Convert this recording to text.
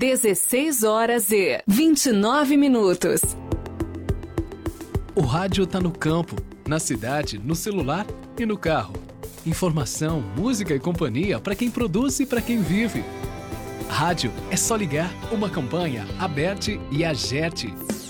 16h29. O rádio tá no campo, na cidade, no celular e no carro. Informação, música e companhia para quem produz e para quem vive. Rádio é só ligar, uma campanha, Aberte e Agerte.